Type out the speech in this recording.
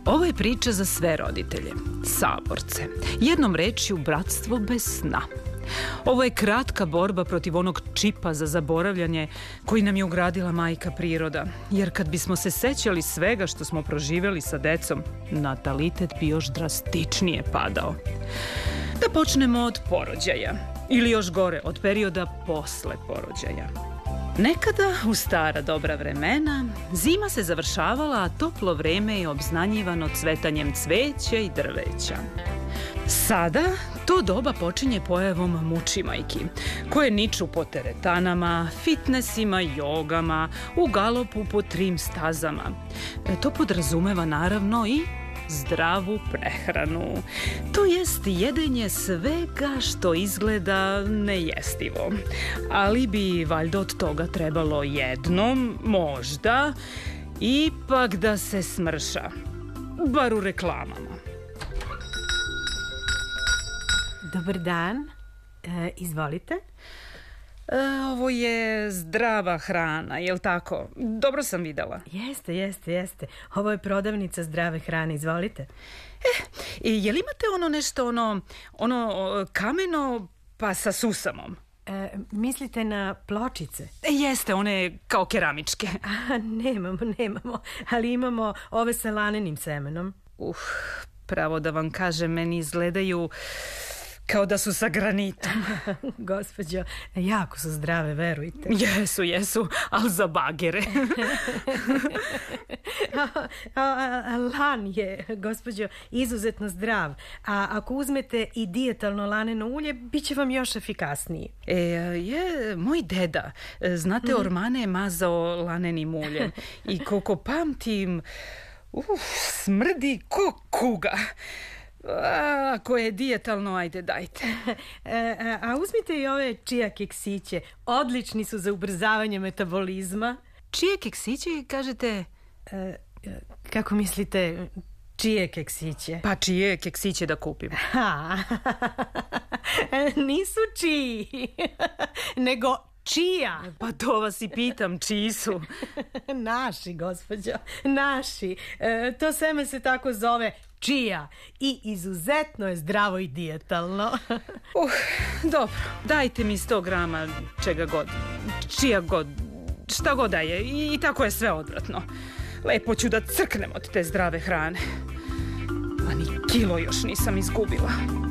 Ovo je priča za sve roditelje, saborce. Jednom rečju, bratstvo bez sna. Ovo je kratka borba protiv onog čipa za zaboravljanje koji nam je ugradila majka priroda. Jer kad bismo se sećali svega što smo proživjeli sa decom, natalitet bi još drastičnije padao. Da počnemo od porođaja. Ili još gore, od perioda posle porođaja. Nekada, u stara dobra vremena, zima se završavala, a toplo vreme je obznanjivano cvetanjem cveća i drveća. Sada to doba počinje pojavom mučimajki, koje niču po teretanama, fitnesima, jogama, u galopu po trim stazama. To podrazumeva naravno i zdravu prehranu, to jest jedenje svega što izgleda nejestivo. Ali bi valjda od toga trebalo jednom, možda, ipak da se smrša. Bar u reklamama. Dobar dan, izvolite. Ovo je zdrava hrana, jel tako? Dobro sam videla. Jeste. Ovo je prodavnica zdrave hrane, izvolite. Jel imate ono kameno pa sa susamom? Mislite na pločice? Jeste, one kao keramičke. Nemamo, ali imamo ove sa lanenim semenom. Pravo da vam kažem, meni izgledaju kao da su sa granitom. Gospođo, jako su zdrave, verujte. Jesu, ali za bagere. Lan je, gospođo, izuzetno zdrav. A ako uzmete i dijetalno laneno ulje, bit će vam još efikasniji. Moj deda, znate, ormane je mazao lanenim uljem. I koliko pamtim, smrdi ko kuga. Ako je dijetalno, ajde dajte. A uzmite i ove čija keksiće. Odlični su za ubrzavanje metabolizma. Čije keksiće, kažete? Kako mislite, čije keksiće? Pa čije keksiće da kupim? Nisu čiji, nego čija? Pa to vas i pitam, čiji su? Naši, gospođo, naši. To seme se tako zove čija i izuzetno je zdravo i dijetalno. Dobro, dajte mi 100 grama čega god, čija god, šta god da je, i tako je sve odvratno. Lepo ću da crknem od te zdrave hrane. A ni kilo još nisam izgubila.